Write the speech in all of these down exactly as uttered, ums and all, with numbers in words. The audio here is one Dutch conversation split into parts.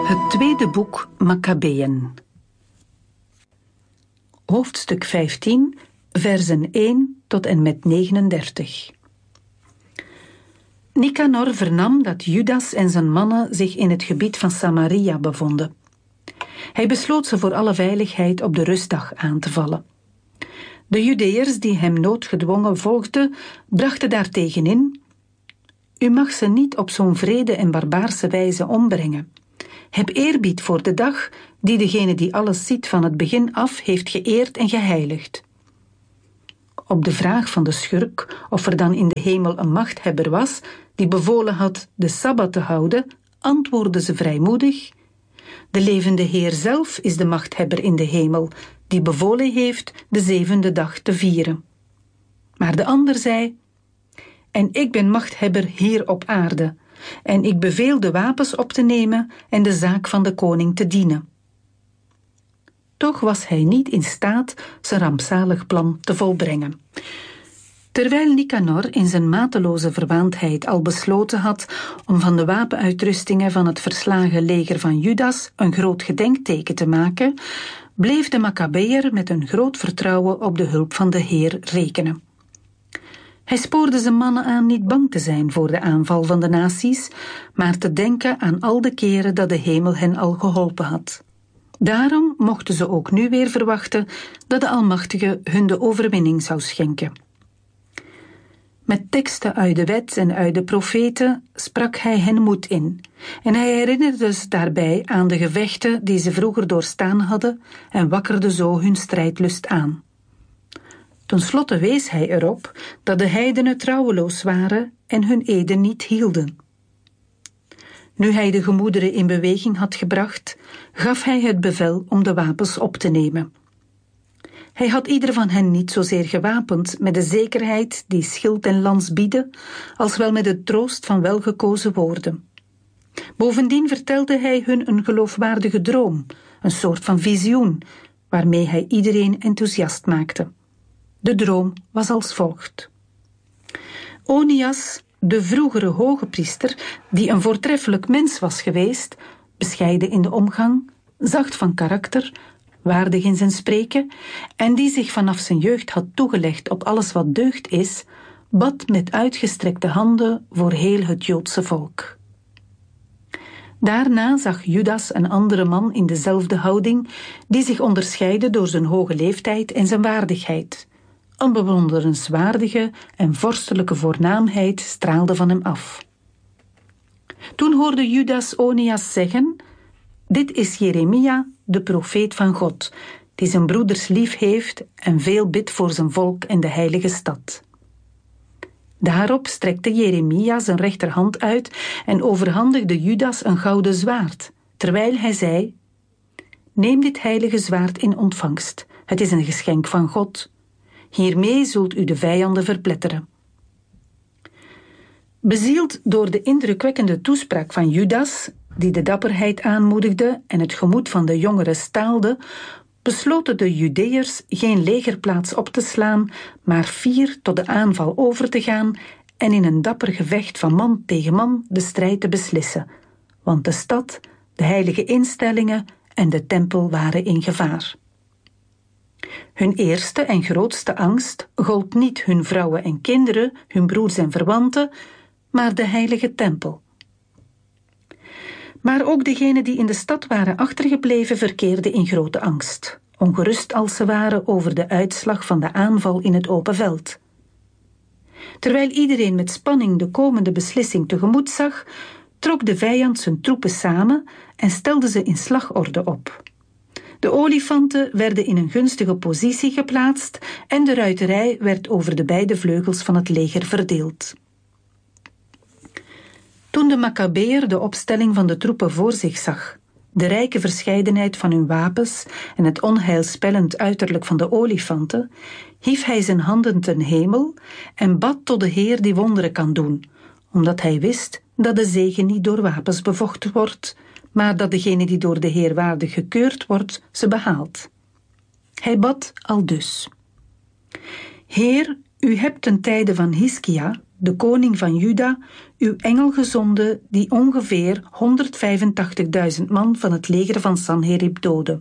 Het tweede boek Makkabeeën. Hoofdstuk vijftien, versen één tot en met negenendertig. Nicanor vernam dat Judas en zijn mannen zich in het gebied van Samaria bevonden. Hij besloot ze voor alle veiligheid op de rustdag aan te vallen. De Judeërs die hem noodgedwongen volgden, brachten daartegen in: U mag ze niet op zo'n wrede en barbaarse wijze ombrengen. Heb eerbied voor de dag die degene die alles ziet van het begin af heeft geëerd en geheiligd. Op de vraag van de schurk of er dan in de hemel een machthebber was die bevolen had de Sabbat te houden, antwoordde ze vrijmoedig: De levende Heer zelf is de machthebber in de hemel, die bevolen heeft de zevende dag te vieren. Maar de ander zei: En ik ben machthebber hier op aarde, en ik beveel de wapens op te nemen en de zaak van de koning te dienen. Toch was hij niet in staat zijn rampzalig plan te volbrengen. Terwijl Nicanor in zijn mateloze verwaandheid al besloten had om van de wapenuitrustingen van het verslagen leger van Judas een groot gedenkteken te maken, bleef de Makkabeër met een groot vertrouwen op de hulp van de Heer rekenen. Hij spoorde zijn mannen aan niet bang te zijn voor de aanval van de naties, maar te denken aan al de keren dat de hemel hen al geholpen had. Daarom mochten ze ook nu weer verwachten dat de Almachtige hun de overwinning zou schenken. Met teksten uit de wet en uit de profeten sprak hij hen moed in, en hij herinnerde ze daarbij aan de gevechten die ze vroeger doorstaan hadden en wakkerde zo hun strijdlust aan. Ten slotte wees hij erop dat de heidenen trouweloos waren en hun eden niet hielden. Nu hij de gemoederen in beweging had gebracht, gaf hij het bevel om de wapens op te nemen. Hij had ieder van hen niet zozeer gewapend met de zekerheid die schild en lans bieden, als wel met de troost van welgekozen woorden. Bovendien vertelde hij hun een geloofwaardige droom, een soort van visioen, waarmee hij iedereen enthousiast maakte. De droom was als volgt. Onias, de vroegere hoge priester, die een voortreffelijk mens was geweest, bescheiden in de omgang, zacht van karakter, waardig in zijn spreken, en die zich vanaf zijn jeugd had toegelegd op alles wat deugd is, bad met uitgestrekte handen voor heel het Joodse volk. Daarna zag Judas een andere man in dezelfde houding, die zich onderscheidde door zijn hoge leeftijd en zijn waardigheid. Een bewonderenswaardige en vorstelijke voornaamheid straalde van hem af. Toen hoorde Judas Onias zeggen: Dit is Jeremia, de profeet van God, die zijn broeders lief heeft en veel bidt voor zijn volk en de heilige stad. Daarop strekte Jeremia zijn rechterhand uit en overhandigde Judas een gouden zwaard, terwijl hij zei: Neem dit heilige zwaard in ontvangst, het is een geschenk van God. Hiermee zult u de vijanden verpletteren. Bezield door de indrukwekkende toespraak van Judas, die de dapperheid aanmoedigde en het gemoed van de jongeren staalde, besloten de Judeërs geen legerplaats op te slaan, maar fier tot de aanval over te gaan en in een dapper gevecht van man tegen man de strijd te beslissen, want de stad, de heilige instellingen en de tempel waren in gevaar. Hun eerste en grootste angst gold niet hun vrouwen en kinderen, hun broers en verwanten, maar de heilige tempel. Maar ook degenen die in de stad waren achtergebleven verkeerden in grote angst, ongerust als ze waren over de uitslag van de aanval in het open veld. Terwijl iedereen met spanning de komende beslissing tegemoet zag, trok de vijand zijn troepen samen en stelde ze in slagorde op. De olifanten werden in een gunstige positie geplaatst en de ruiterij werd over de beide vleugels van het leger verdeeld. Toen de Makkabeër de opstelling van de troepen voor zich zag, de rijke verscheidenheid van hun wapens en het onheilspellend uiterlijk van de olifanten, hief hij zijn handen ten hemel en bad tot de Heer die wonderen kan doen, omdat hij wist dat de zege niet door wapens bevochten wordt, maar dat degene die door de Heer waardig gekeurd wordt, ze behaalt. Hij bad aldus: Heer, u hebt ten tijde van Hiskia, de koning van Juda, uw engel gezonden die ongeveer honderdvijfentachtigduizend man van het leger van Sanherib doodde.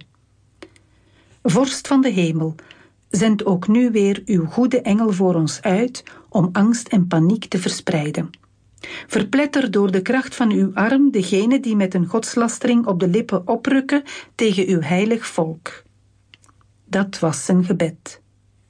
Vorst van de hemel, zend ook nu weer uw goede engel voor ons uit om angst en paniek te verspreiden. Verpletter door de kracht van uw arm degene die met een godslastering op de lippen oprukken tegen uw heilig volk. Dat was zijn gebed.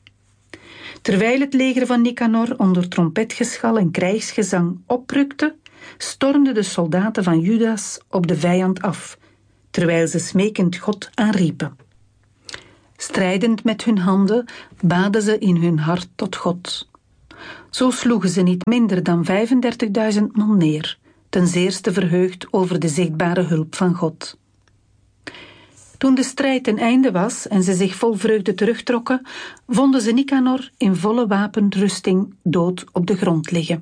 Terwijl het leger van Nicanor onder trompetgeschal en krijgsgezang oprukte, stormden de soldaten van Judas op de vijand af, terwijl ze smekend God aanriepen. Strijdend met hun handen baden ze in hun hart tot God. Zo sloegen ze niet minder dan vijfendertigduizend man neer, ten zeerste verheugd over de zichtbare hulp van God. Toen de strijd ten einde was en ze zich vol vreugde terugtrokken, vonden ze Nicanor in volle wapenrusting dood op de grond liggen.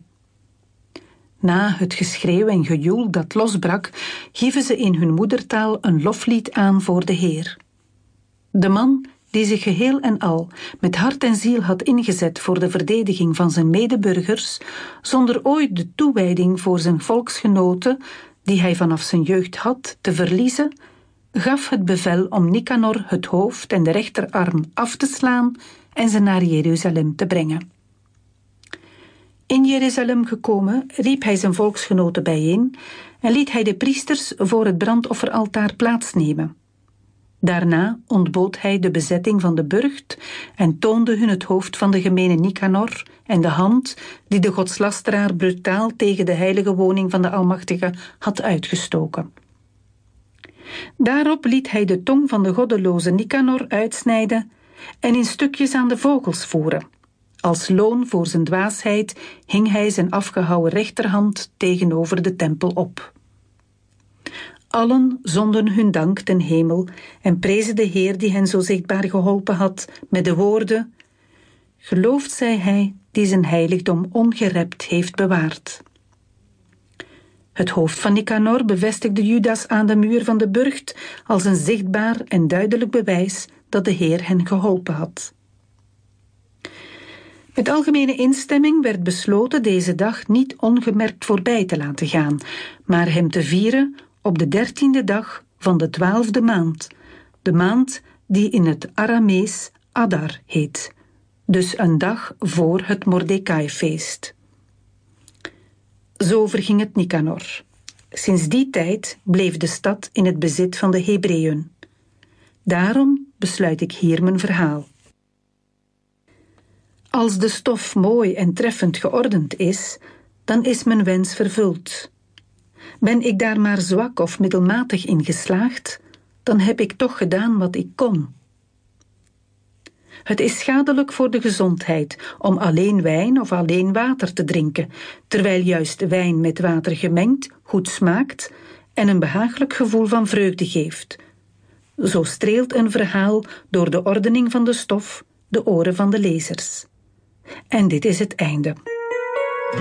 Na het geschreeuw en gejoel dat losbrak, hieven ze in hun moedertaal een loflied aan voor de Heer. De man die zich geheel en al met hart en ziel had ingezet voor de verdediging van zijn medeburgers, zonder ooit de toewijding voor zijn volksgenoten, die hij vanaf zijn jeugd had, te verliezen, gaf het bevel om Nicanor het hoofd en de rechterarm af te slaan en ze naar Jeruzalem te brengen. In Jeruzalem gekomen riep hij zijn volksgenoten bijeen en liet hij de priesters voor het brandofferaltaar plaatsnemen. Daarna ontbood hij de bezetting van de burcht en toonde hun het hoofd van de gemene Nicanor en de hand die de godslasteraar brutaal tegen de heilige woning van de Almachtige had uitgestoken. Daarop liet hij de tong van de goddeloze Nicanor uitsnijden en in stukjes aan de vogels voeren. Als loon voor zijn dwaasheid hing hij zijn afgehouwen rechterhand tegenover de tempel op. Allen zonden hun dank ten hemel en prezen de Heer die hen zo zichtbaar geholpen had met de woorden: Geloofd zij hij die zijn heiligdom ongerept heeft bewaard. Het hoofd van Nicanor bevestigde Judas aan de muur van de burcht als een zichtbaar en duidelijk bewijs dat de Heer hen geholpen had. Met algemene instemming werd besloten deze dag niet ongemerkt voorbij te laten gaan, maar hem te vieren op de dertiende dag van de twaalfde maand, de maand die in het Aramees Adar heet, dus een dag voor het Mordecai-feest. Zo verging het Nicanor. Sinds die tijd bleef de stad in het bezit van de Hebreeën. Daarom besluit ik hier mijn verhaal. Als de stof mooi en treffend geordend is, dan is mijn wens vervuld. Ben ik daar maar zwak of middelmatig in geslaagd, dan heb ik toch gedaan wat ik kon. Het is schadelijk voor de gezondheid om alleen wijn of alleen water te drinken, terwijl juist wijn met water gemengd goed smaakt en een behagelijk gevoel van vreugde geeft. Zo streelt een verhaal door de ordening van de stof de oren van de lezers. En dit is het einde.